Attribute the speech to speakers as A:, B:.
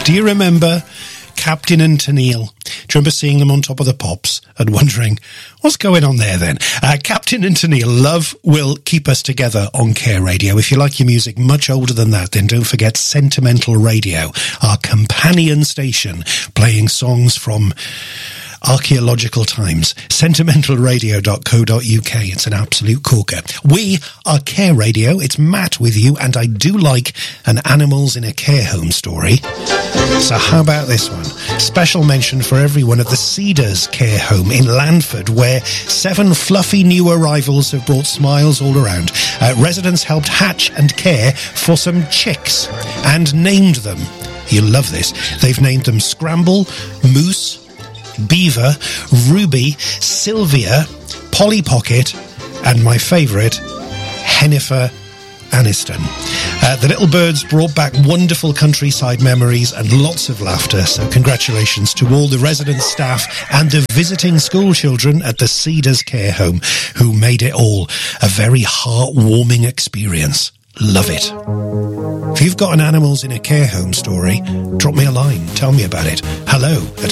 A: Do you remember Captain and Tennille? Do you remember seeing them on Top of the Pops and wondering, what's going on there then? Captain and Tennille, Love Will Keep Us Together on Care Radio. If you like your music much older than that, then don't forget Sentimental Radio, our companion station, playing songs from archaeological times. Sentimentalradio.co.uk. It's an absolute corker. We are Care Radio. It's Matt with you, and I do like an Animals in a Care Home story. So how about this one? Special mention for everyone at the Cedars Care Home in Lanford, where 7 fluffy new arrivals have brought smiles all around. Residents helped hatch and care for some chicks and named them. You'll love this. They've named them Scramble, Moose, Beaver, Ruby, Sylvia, Polly Pocket, and my favourite, Hennifer Aniston. The little birds brought back wonderful countryside memories and lots of laughter, so congratulations to all the resident staff and the visiting school children at the Cedars Care Home who made it all a very heartwarming experience. Love it. If you've got an Animals in a Care Home story, drop me a line, tell me about it. Hello at